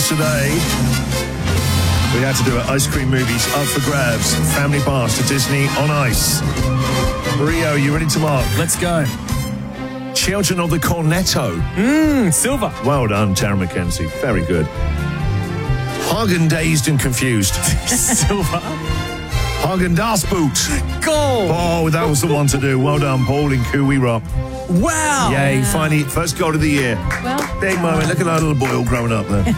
today. We had to do it. Ice cream movies up for grabs. Family pass to Disney on Ice. Rio, you ready to mark? Let's go. Children of the Cornetto. Silver. Well done, Tara McKenzie. Very good. Hagen Dazed and Confused. Silver. Hagen Das Boot. Gold. Oh, that was the one to do. Well done, Paul in Cooey Rock. Wow. Yay, finally, first goal of the year. Well, Big moment. Look at that little boy all growing up there.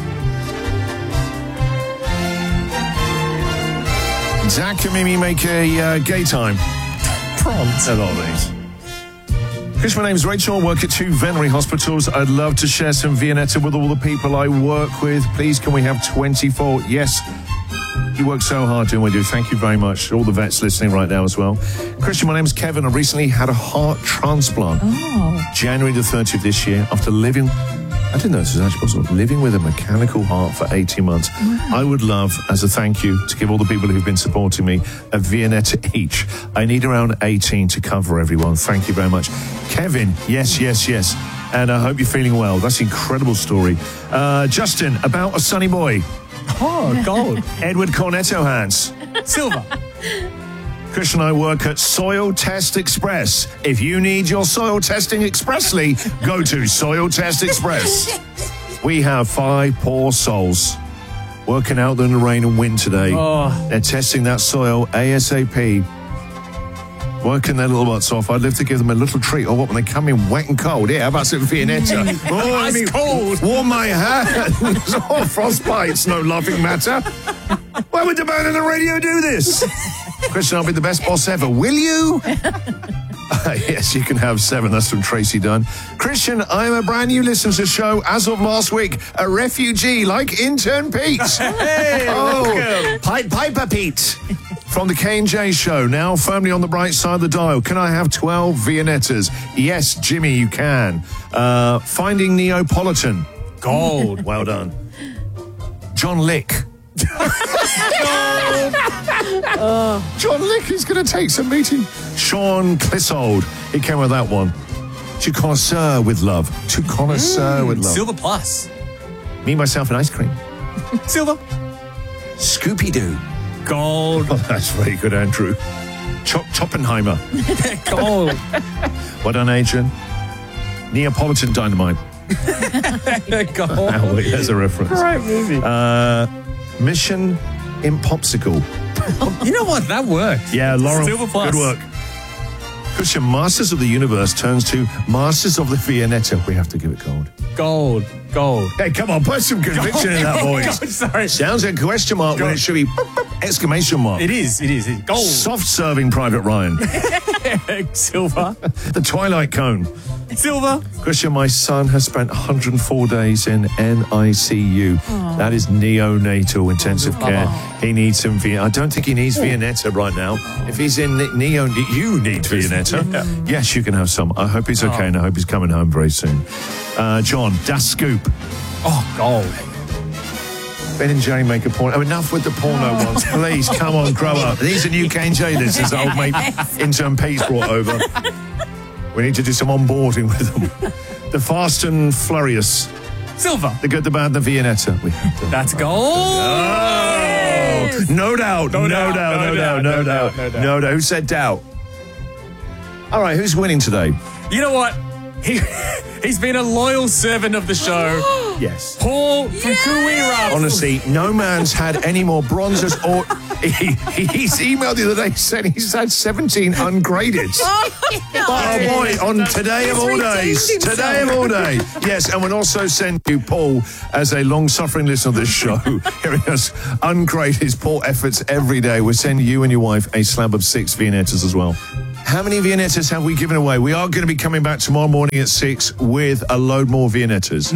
Zach and Mimi make a gay time. Prompt. A lot of these. Chris, my name's Rachel. I work at 2 veterinary hospitals. I'd love to share some Viennetta with all the people I work with. Please, can we have 24? Yes. You work so hard doing what you do. Thank you very much. All the vets listening right now as well. Christian, my name's Kevin. I recently had a heart transplant. January the 30th this year after living... I didn't know this was actually possible. Living with a mechanical heart for 18 months. I would love, as a thank you, to give all the people who've been supporting me a Viennetta each. I need around 18 to cover everyone. Thank you very much. Kevin, yes. And I hope you're feeling well. That's an incredible story. Justin, about a sunny boy. Oh, gold. Edward Cornetto hands. Silver. Christian and I work at Soil Test Express. If you need your soil testing expressly, go to Soil Test Express. We have 5 poor souls working out in the rain and wind today. Oh. They're testing that soil ASAP. Working their little butts off. I'd love to give them a little treat or what when they come in wet and cold. Here, how about some Viennetta? Ice cold. Warm my hands. Oh, frostbite's no laughing matter. Why would the man on the radio do this? Christian, I'll be the best boss ever. Will you? Yes, you can have 7. That's from Tracy Dunn. Christian, I'm a brand new listener to the show as of last week. A refugee like intern Pete. Hey, Piper Pete. From the K&J show, now firmly on the bright side of the dial. Can I have 12 Viennettas? Yes, Jimmy, you can. Finding Neapolitan. Gold. Well done. John Lick. John Lick is going to take some meeting. Sean Clissold. He came with that one. To connoisseur with love. To connoisseur with love. Silver plus. Me, myself, and ice cream. Silver. Scooby-Doo. Gold. Oh, that's very good, Andrew. Choppenheimer. Gold. Well done, Adrian. Neapolitan Dynamite. Gold. Oh, wait, there's a reference. Great movie. Mission Impopsicle. You know what? That worked. Yeah, Lauren, Silver plus. good work. Christian, Masters of the Universe turns to Masters of the Viennetta. We have to give it gold. Gold. Hey, come on, put some conviction in that voice. Gold, sorry. Sounds like a question mark when it should be exclamation mark. It is. Gold. Soft-serving Private Ryan. Silver. The Twilight Cone. Silver. Christian, my son has spent 104 days in NICU. That is neonatal intensive care. He needs some I don't think he needs Viennetta right now. If he's in you need Viennetta. Yes, you can have some. I hope he's okay and I hope he's coming home very soon. John, Das Scoop. Oh, gold. Ben and Jay make a porno. Oh, enough with the porno ones. Please, come on, grow up. These are new K&J listeners that old mate intern Pete's brought over. We need to do some onboarding with them. The Fast and Furious. Silver. The Good, the Bad, the Viennetta. That's gold. Oh, no doubt. No doubt. Who said doubt? All right, who's winning today? You know what? He's been a loyal servant of the show. Yes. Paul from Kuwira. Honestly, no man's had any more bronzes or... He's emailed the other day saying he's had 17 ungraded. Oh boy, on today of all days. Today of all days. Yes, and we'll also send you Paul as a long-suffering listener of this show, hearing us ungrade his poor efforts every day. We'll send you and your wife a slab of 6 Viennettas as well. How many Viennettas have we given away? We are going to be coming back tomorrow morning at 6 with a load more Viennettas.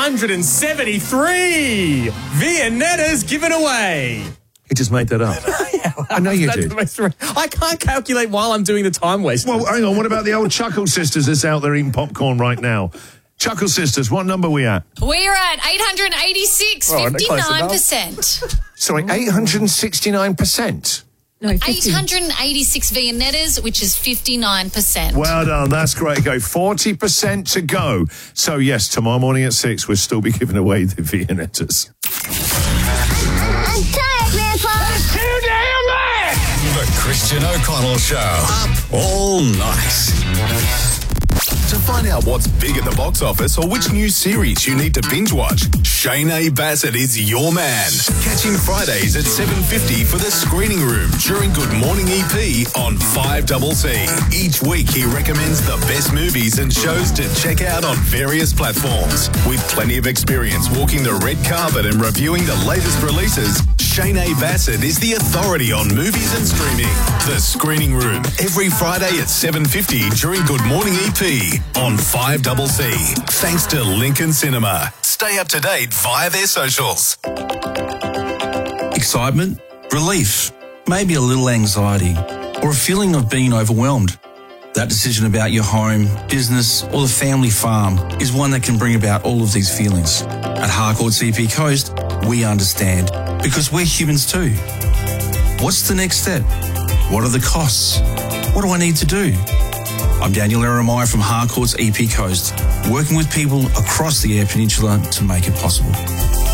973 Viennettas given away. You just made that up. I know you did. I can't calculate while I'm doing the time waste. Well, hang on. What about the old Chuckle Sisters that's out there eating popcorn right now? Chuckle Sisters, what number are we at? We're at 886, 59%. Sorry, 869%. No, 50. 886 Viennettas, which is 59%. Well done. That's great. Go 40% to go. So, yes, tomorrow morning at 6, we'll still be giving away the Viennettas. I'm tired, Grandpa. It's too damn late. The Christian O'Connell Show. Up all night. To find out what's big at the box office or which new series you need to binge watch, Shane A. Bassett is your man. Catch him Fridays at 7:50 for The Screening Room during Good Morning EP on 5CC. Each week he recommends the best movies and shows to check out on various platforms. With plenty of experience walking the red carpet and reviewing the latest releases, Shane A. Bassett is the authority on movies and streaming. The Screening Room, every Friday at 7:50 during Good Morning EP on 5CC. Thanks to Lincoln Cinema. Stay up to date via their socials. Excitement, relief, maybe a little anxiety, or a feeling of being overwhelmed. That decision about your home, business, or the family farm is one that can bring about all of these feelings. At Harcourt EP Coast, we understand, because we're humans too. What's the next step? What are the costs? What do I need to do? I'm Daniel Eremire from Harcourt's EP Coast, working with people across the Eyre Peninsula to make it possible.